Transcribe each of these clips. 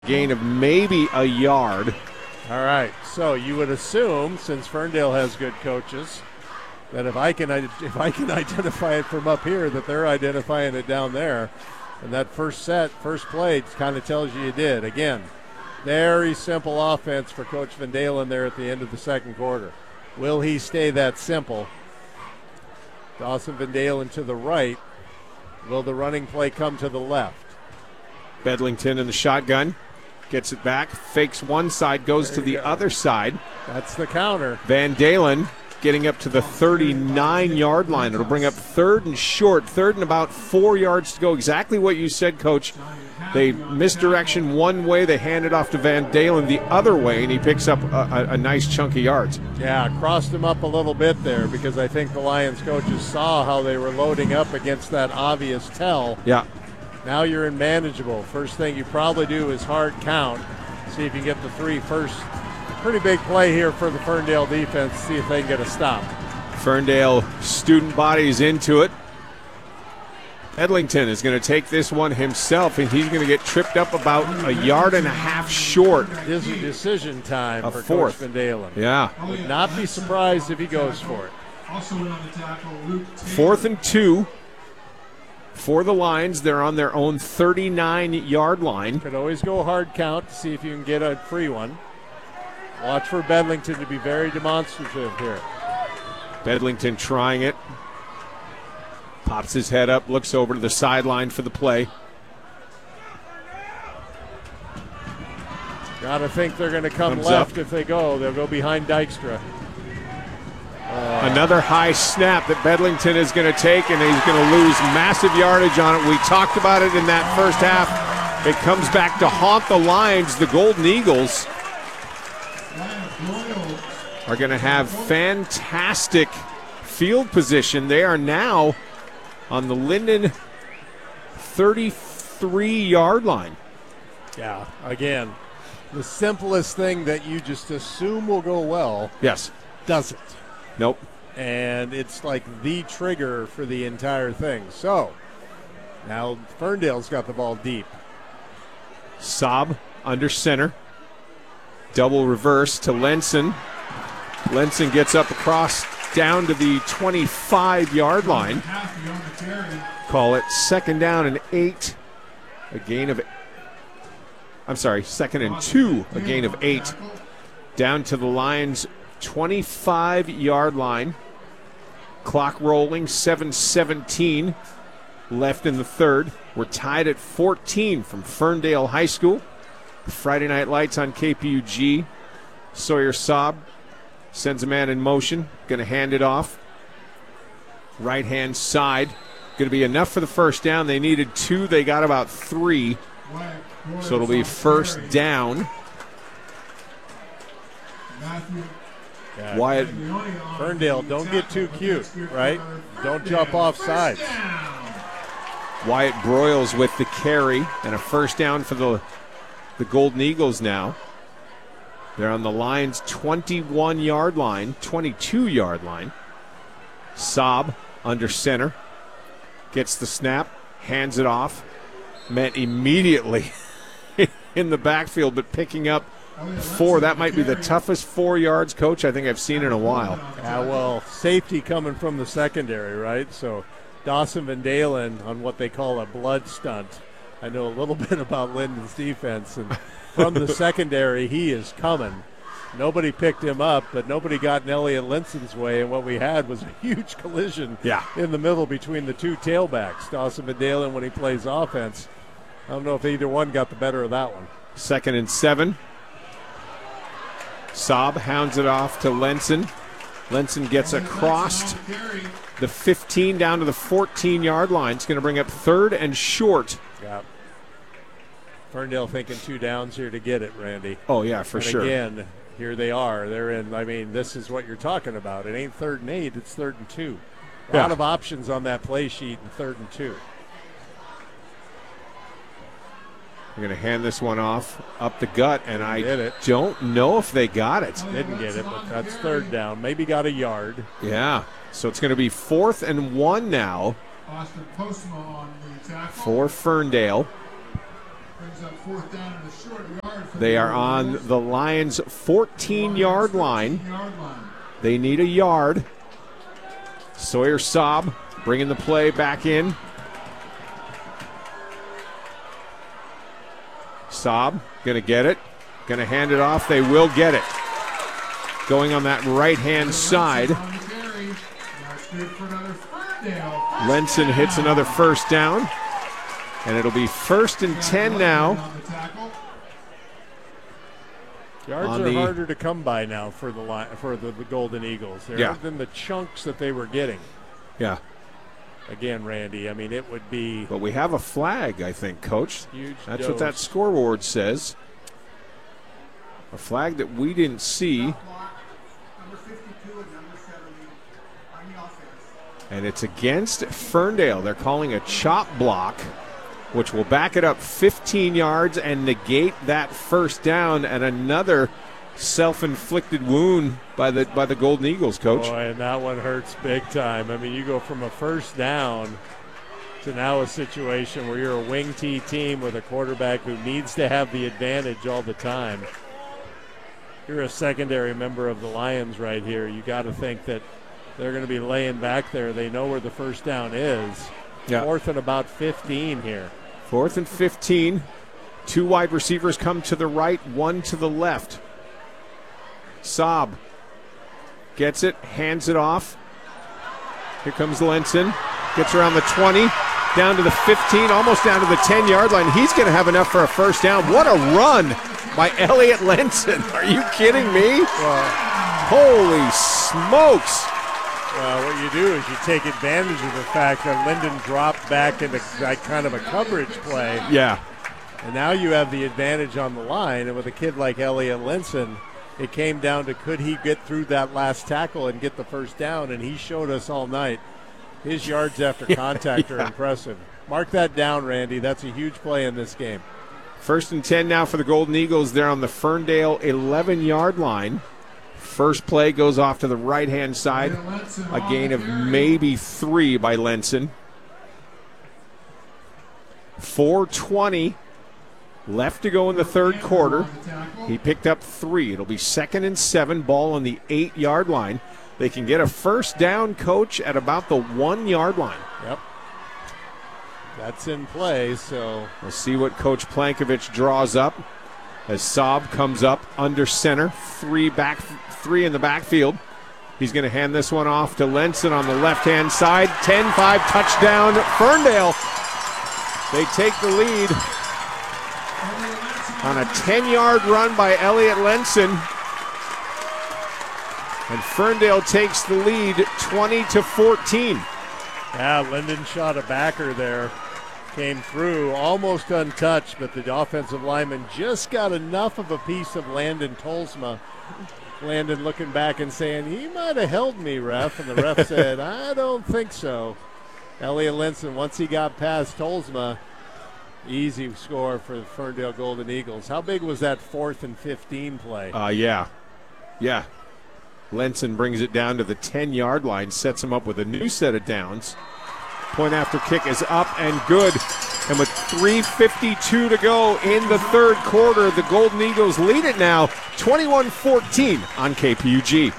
Gain of maybe a yard. All right, so you would assume, since Ferndale has good coaches, that if I can identify it from up here, that they're identifying it down there. And that first play kind of tells you did. Again, very simple offense for Coach Van Dalen there at the end of the second quarter. Will he stay that simple? Dawson Van Dalen to the right. Will the running play come to the left? Bedlington in the shotgun. Gets it back, fakes one side, goes to the other side. That's the counter. Van Dalen getting up to the 39-yard line. It'll bring up third and short, third and about 4 yards to go. Exactly what you said, Coach. They misdirection one way, they hand it off to Van Dalen the other way, and he picks up a nice chunk of yards. Yeah, crossed him up a little bit there because I think the Lions coaches saw how they were loading up against that obvious tell. Yeah. Now you're in manageable. First thing you probably do is hard count. See if you can get the three first. Pretty big play here for the Ferndale defense. See if they can get a stop. Ferndale student bodies into it. Edlington is going to take this one himself, and he's going to get tripped up about a yard and a half short. This is decision time for fourth. Coach Van Dalen. Yeah. Would not be surprised if he goes for it. Also on the tackle, Luke Taylor. 4th and 2 for the Lions. They're on their own 39-yard line. Could always go hard count to see if you can get a free one. Watch for Bedlington to be very demonstrative here. Bedlington trying it. Pops his head up, looks over to the sideline for the play. Gotta think they're going to come Comes left up. if they go. They'll go behind Dykstra. Another high snap that Bedlington is going to take, and he's going to lose massive yardage on it. We talked about it in that first half. It comes back to haunt the Lions. The Golden Eagles are going to have fantastic field position. They are now on the Linden 33-yard line. Yeah, again, the simplest thing that you just assume will go well Yes. doesn't. Nope. And it's like the trigger for the entire thing. So now Ferndale's got the ball deep. Saab under center. Double reverse to Lenson. Lenson gets up across down to the 25-yard line. Half on the carry. Call it 2nd down and 8. A gain of, I'm sorry, 2nd and 2. A gain of 8. Down to the Lions' 25-yard line. Clock rolling, 7:17 left in the third. We're tied at 14 from Ferndale High School. Friday Night Lights on KPUG. Sawyer Saab sends a man in motion. Going to hand it off. Right-hand side. Going to be enough for the first down. They needed 2. They got about 3. So it'll be first down. Matthew. Wyatt Ferndale, don't get too cute, right? Don't jump off sides. Wyatt Broyles with the carry and a first down for the Golden Eagles now. They're on the Lions' 21-yard line, 22-yard line. Saab under center. Gets the snap, hands it off. Met immediately in the backfield, but picking up 4. That might be the toughest 4 yards, Coach, I think I've seen in a while. Yeah, well, safety coming from the secondary, right? So Dawson Van Dalen on what they call a blood stunt. I know a little bit about Linden's defense, and from the secondary, he is coming. Nobody picked him up, but nobody got in Elliot Linson's way, and what we had was a huge collision in the middle between the two tailbacks. Dawson Van Dalen, when he plays offense, I don't know if either one got the better of that one. 2nd and 7. Saab hounds it off to Lenson. Lenson gets across the 15 down to the 14-yard line. It's going to bring up 3rd and short. Yeah. Ferndale thinking 2 downs here to get it, Randy. Oh, yeah, for sure. Again, here they are. They're in, I mean, this is what you're talking about. It ain't 3rd and 8, it's 3rd and 2. A lot of options on that play sheet in 3rd and 2. They're going to hand this one off up the gut, and I it. don't know if they got it. Didn't get it, but that's 3rd down. Maybe got a yard. Yeah, so it's going to be 4th and 1 now Austin Postma on the tackle. for Ferndale. Brings up fourth down and a short yard for They the are on Eagles. the Lions' 14-yard line. 14-yard line. They need a yard. Sawyer Saab bringing the play back in. Saab going to get it. Going to hand it off. They will get it. Going on that right-hand side. On the carry. That's good for another Ferndale. Lenson hits another first down. And it'll be 1st and 10 now. On the tackle. Yards On are the- harder to come by now for the Golden Eagles. There Yeah. aren't been the chunks that they were getting. Yeah. Again, Randy, I mean, it would be But we have a flag, I think, Coach. huge. That's what that scoreboard says. A flag that we didn't see. Number 52 and number 70 on the offense. And it's against Ferndale. They're calling a chop block, which will back it up 15 yards and negate that first down, and another self-inflicted wound by the Golden Eagles, Coach. Boy, and that one hurts big time. I mean, you go from a first down to now a situation where you're a wing T team with a quarterback who needs to have the advantage all the time. You're a secondary member of the Lions right here. You got to think that they're going to be laying back there. They know where the first down is. Yeah. 4th and about 15 here. 4th and 15. 2 wide receivers come to the right, 1 to the left. Saab gets it, hands it off. Here comes Lenson. Gets around the 20, down to the 15, almost down to the 10-yard line. He's going to have enough for a first down. What a run by Elliot Lenson. Are you kidding me? Holy smokes. Well, what you do is you take advantage of the fact that Linden dropped back into like kind of a coverage play. Yeah. And now you have the advantage on the line. And with a kid like Elliot Lenson, it came down to could he get through that last tackle and get the first down. And he showed us all night. His yards after contact are impressive. Mark that down, Randy. That's a huge play in this game. 1st and 10 now for the Golden Eagles. They're on the Ferndale 11-yard line. First play goes off to the right-hand side. A gain of maybe 3 by Lenson. 4:20 left to go in the third quarter. He picked up 3. It'll be 2nd and 7, ball on the 8-yard line. They can get a first down, Coach, at about the 1-yard line. Yep. That's in play, so We'll see what Coach Plankovich draws up as Saab comes up under center. 3 in the backfield. He's going to hand this one off to Lenson on the left-hand side. 10-5 touchdown, Ferndale. They take the lead on a 10-yard run by Elliot Lenson. And Ferndale takes the lead 20-14. yeah, Linden shot a backer there. Came through almost untouched, but the offensive lineman just got enough of a piece of Landon Tolsma. Landon looking back and saying, he might have held me, ref. And the ref said, I don't think so. Elliot Lenson, once he got past Tolsma, easy score for the Ferndale Golden Eagles. How big was that 4th and 15 play? Yeah. Lenson brings it down to the 10-yard line, sets him up with a new set of downs. Point after kick is up and good. And with 3:52 to go in the third quarter, the Golden Eagles lead it now 21-14 on KPUG.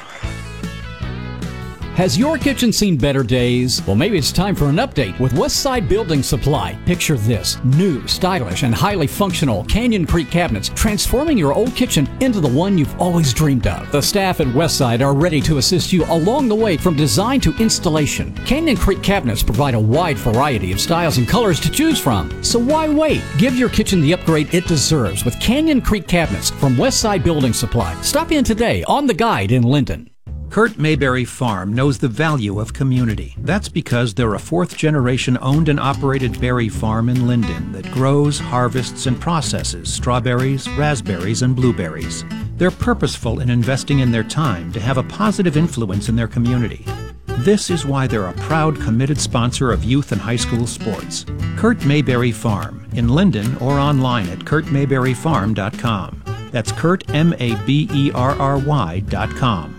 Has your kitchen seen better days? Well, maybe it's time for an update with Westside Building Supply. Picture this: new, stylish, and highly functional Canyon Creek cabinets, transforming your old kitchen into the one you've always dreamed of. The staff at Westside are ready to assist you along the way from design to installation. Canyon Creek cabinets provide a wide variety of styles and colors to choose from. So why wait? Give your kitchen the upgrade it deserves with Canyon Creek cabinets from Westside Building Supply. Stop in today on The Guide in Linden. Kurt Mayberry Farm knows the value of community. That's because they're a 4th-generation owned and operated berry farm in Linden that grows, harvests, and processes strawberries, raspberries, and blueberries. They're purposeful in investing in their time to have a positive influence in their community. This is why they're a proud, committed sponsor of youth and high school sports. Kurt Mayberry Farm, in Linden or online at kurtmayberryfarm.com. That's Kurt, MABERRY.com.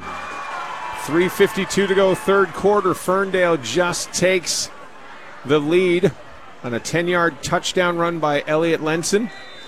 3:52 to go, third quarter. Ferndale just takes the lead on a 10-yard touchdown run by Elliot Lenson.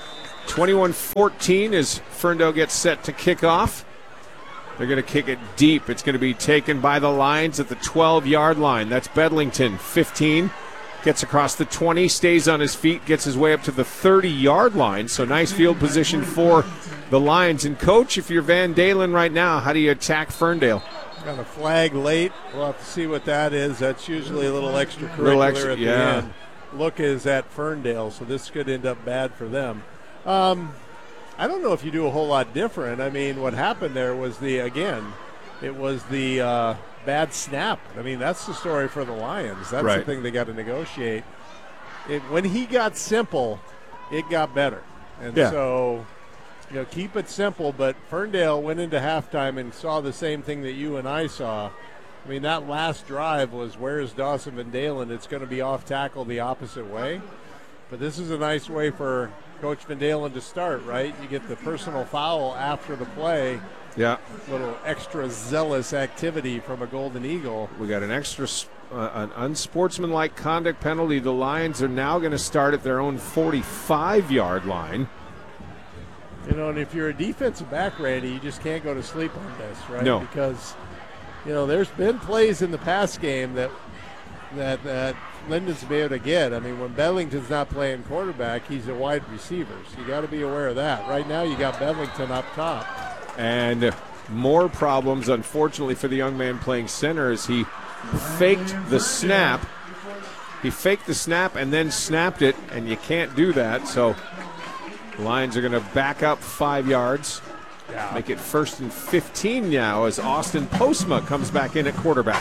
21-14 as Ferndale gets set to kick off. They're going to kick it deep. It's going to be taken by the Lions at the 12-yard line. That's Bedlington, 15. Gets across the 20, stays on his feet, gets his way up to the 30-yard line. So nice field position for the Lions. And, Coach, if you're Van Dalen right now, how do you attack Ferndale? Got a flag late. We'll have to see what that is. That's usually a little extracurricular at the end. Look is at Ferndale, so this could end up bad for them. I don't know if you do a whole lot different. I mean, what happened there was it was the bad snap. I mean, that's the story for the Lions. That's the thing they got to negotiate. When he got simple, it got better. And so, keep it simple. But Ferndale went into halftime and saw the same thing that you and I saw. I mean, that last drive was, where's Dawson Van Dalen? It's going to be off tackle the opposite way. But this is a nice way for Coach Van Dalen to start, right? You get the personal foul after the play. Yeah. Little extra zealous activity from a Golden Eagle. We got an unsportsmanlike conduct penalty. The Lions are now going to start at their own 45-yard line. And if you're a defensive back, Randy, you just can't go to sleep on this, right? No. Because, there's been plays in the past game that Linden's been able to get. I mean, when Bedlington's not playing quarterback, he's a wide receiver. So you got to be aware of that. Right now you got Bedlington up top. And more problems, unfortunately, for the young man playing center as he faked the snap. He faked the snap and then snapped it, and you can't do that. So the Lions are going to back up 5 yards. Make it 1st and 15 now as Austin Postma comes back in at quarterback.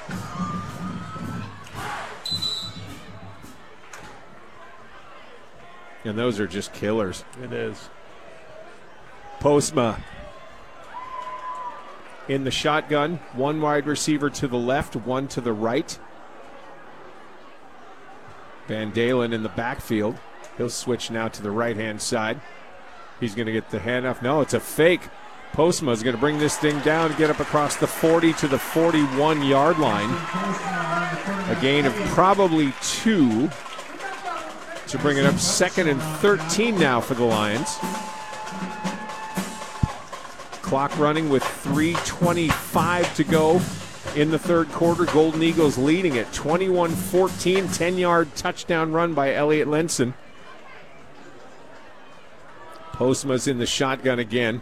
And those are just killers. It is. Postma in the shotgun. One wide receiver to the left, one to the right. Van Dalen in the backfield. He'll switch now to the right-hand side. He's going to get the handoff. No, it's a fake. Postma is going to bring this thing down, get up across the 40 to the 41-yard line. A gain of probably 2 to bring it up 2nd and 13 now for the Lions. Clock running with 3:25 to go in the third quarter. Golden Eagles leading at 21-14. 10-yard touchdown run by Elliot Lenson. Postma's in the shotgun again.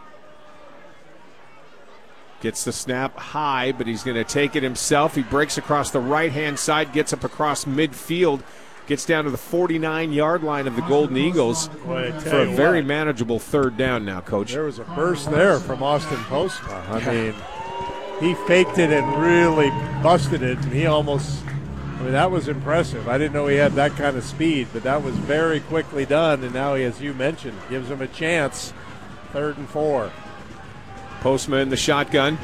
Gets the snap high, but he's going to take it himself. He breaks across the right-hand side, gets up across midfield, gets down to the 49-yard line of the Golden Eagles for a very manageable third down now, Coach. There was a burst there from Austin Postma. I mean, he faked it and really busted it, and that was impressive. I didn't know he had that kind of speed, but that was very quickly done, and now, as you mentioned, gives him a chance. 3rd and 4. Postma in the shotgun.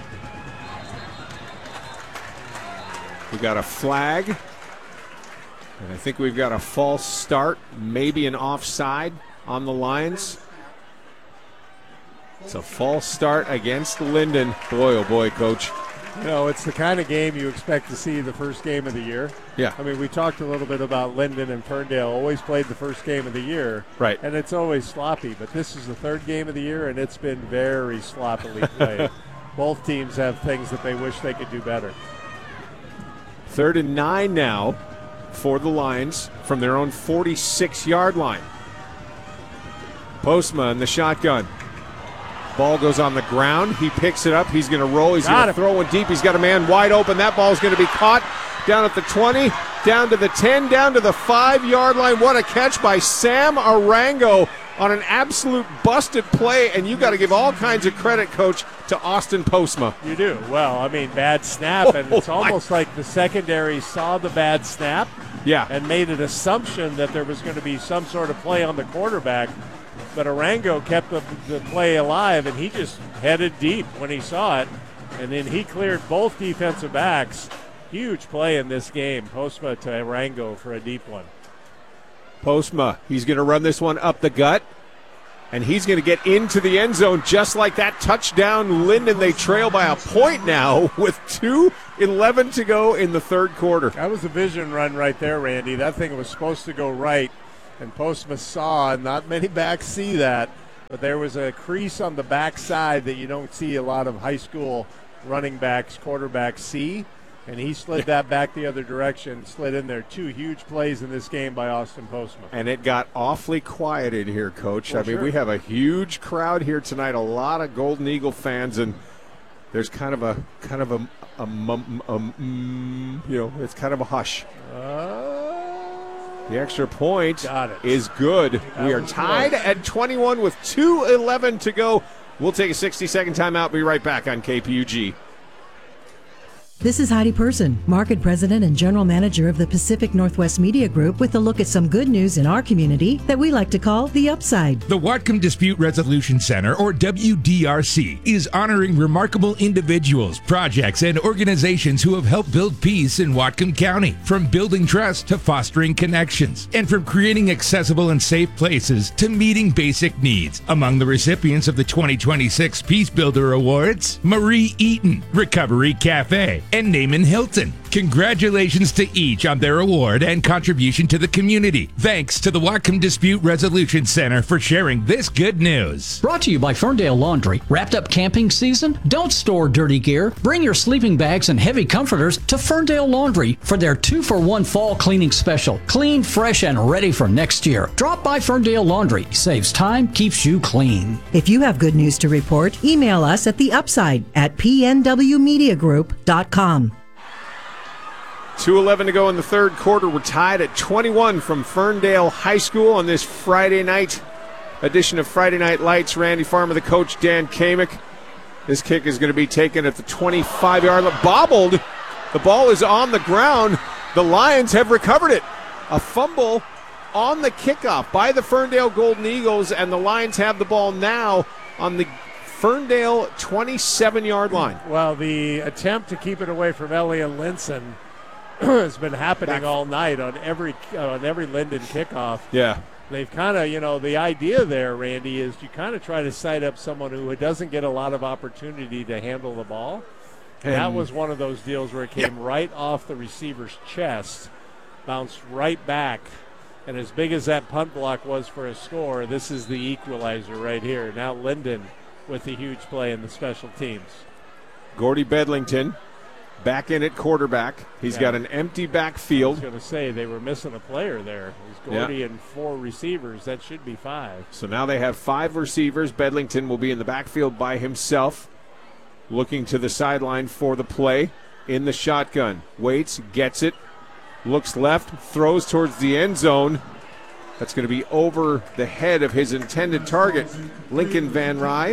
We got a flag. And I think we've got a false start, maybe an offside on the Lions. It's a false start against Linden. Boy, oh boy, Coach. It's the kind of game you expect to see the first game of the year. Yeah. I mean, we talked a little bit about Linden and Ferndale always played the first game of the year. Right. And it's always sloppy, but this is the 3rd game of the year, and it's been very sloppily played. Both teams have things that they wish they could do better. 3rd and 9 now for the Lions from their own 46-yard line. Postma in the shotgun. Ball goes on the ground. He picks it up. He's going to roll. He's going to throw one deep. He's got a man wide open. That ball's going to be caught down at the 20, down to the 10, down to the 5-yard line. What a catch by Sam Arango on an absolute busted play, and you got to give all kinds of credit, Coach, to Austin Postma. You do. Well, I mean, bad snap, and it's almost like the secondary saw the bad snap and made an assumption that there was going to be some sort of play on the quarterback. But Arango kept the play alive, and he just headed deep when he saw it. And then he cleared both defensive backs. Huge play in this game. Postma to Arango for a deep one. Postma, he's going to run this one up the gut. And he's going to get into the end zone just like that. Touchdown, Linden. They trail by a point now with 2:11 to go in the third quarter. That was a vision run right there, Randy. That thing was supposed to go right, and Postma saw, and not many backs see that, but there was a crease on the backside that you don't see a lot of high school running backs, quarterbacks see, and he slid that back the other direction, slid in there. 2 huge plays in this game by Austin Postma. And it got awfully quiet in here, Coach. Well, I mean, sure. we have a huge crowd here tonight, a lot of Golden Eagle fans, and there's it's kind of a hush. The extra point is good. We are tied at 21 with 2:11 to go. We'll take a 60-second timeout. Be right back on KPUG. This is Heidi Person, Market President and General Manager of the Pacific Northwest Media Group, with a look at some good news in our community that we like to call the upside. The Whatcom Dispute Resolution Center, or WDRC, is honoring remarkable individuals, projects, and organizations who have helped build peace in Whatcom County, from building trust to fostering connections, and from creating accessible and safe places to meeting basic needs. Among the recipients of the 2026 Peace Builder Awards, Marie Eaton, Recovery Cafe, and Naaman Hilton. Congratulations to each on their award and contribution to the community. Thanks to the Whatcom Dispute Resolution Center for sharing this good news. Brought to you by Ferndale Laundry. Wrapped up camping season? Don't store dirty gear. Bring your sleeping bags and heavy comforters to Ferndale Laundry for their 2-for-1 fall cleaning special. Clean, fresh, and ready for next year. Drop by Ferndale Laundry. Saves time, keeps you clean. If you have good news to report, email us at theupside@pnwmediagroup.com. 2:11 to go in the third quarter. We're tied at 21 from Ferndale High School on this Friday night edition of Friday Night Lights. Randy Farmer, the coach, Dan Kamick. This kick is going to be taken at the 25-yard line. Bobbled. The ball is on the ground. The Lions have recovered it. A fumble on the kickoff by the Ferndale Golden Eagles, and the Lions have the ball now on the Ferndale 27-yard line. Well, the attempt to keep it away from Elliot Linson has been happening all night on every Linden kickoff. Yeah. They've kind of, the idea there, Randy, is you kind of try to sight up someone who doesn't get a lot of opportunity to handle the ball. And that was one of those deals where it came right off the receiver's chest, bounced right back. And as big as that punt block was for a score, this is the equalizer right here. Now Linden with the huge play in the special teams. Gordy Bedlington back in at quarterback. He's got an empty backfield. I was going to say they were missing a player there. It was Gordy and 4 receivers. That should be 5. So now they have 5 receivers. Bedlington will be in the backfield by himself, looking to the sideline for the play in the shotgun. Waits, gets it, looks left, throws towards the end zone. That's going to be over the head of his intended target, Lincoln Van Rye.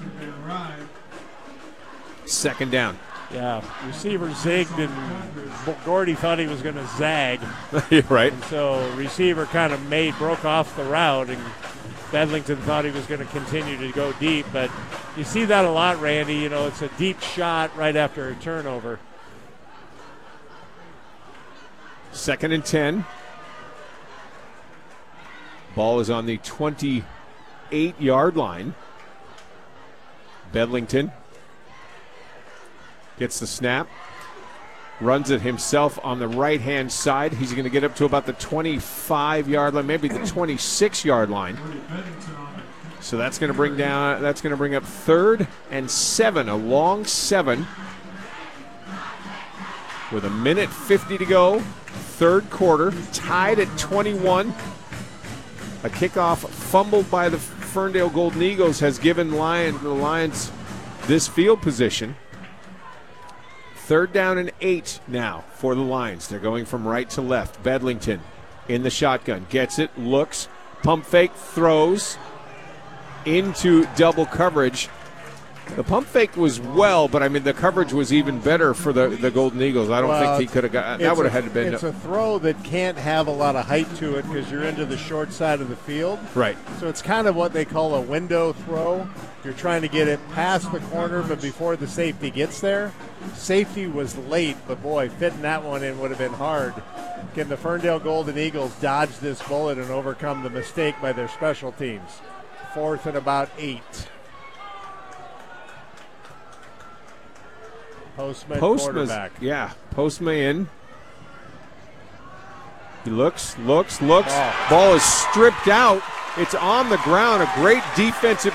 Second down. Yeah, receiver zigged, and Gordy thought he was going to zag. Right. And so receiver kind of broke off the route, and Bedlington thought he was going to continue to go deep. But you see that a lot, Randy. It's a deep shot right after a turnover. Second and 10. Ball is on the 28-yard line. Bedlington gets the snap, runs it himself on the right-hand side. He's going to get up to about the 25-yard line, maybe the 26-yard line. So that's going to bring up 3rd and 7, a long 7. With 1:50 to go, third quarter, tied at 21. A kickoff fumbled by the Ferndale Golden Eagles has given the Lions this field position. 3rd down and 8 now for the Lions. They're going from right to left. Bedlington in the shotgun. Gets it, looks, pump fake, throws into double coverage. The pump fake was but the coverage was even better for the Golden Eagles. I don't think he could have got that. Would have had to been. It's a throw that can't have a lot of height to it because you're into the short side of the field. Right. So it's kind of what they call a window throw. You're trying to get it past the corner, but before the safety gets there. Safety was late, but boy, fitting that one in would have been hard. Can the Ferndale Golden Eagles dodge this bullet and overcome the mistake by their special teams? 4th and about 8. Postma quarterback. Yeah, Postma in. He looks. Ball is stripped out. It's on the ground. A great defensive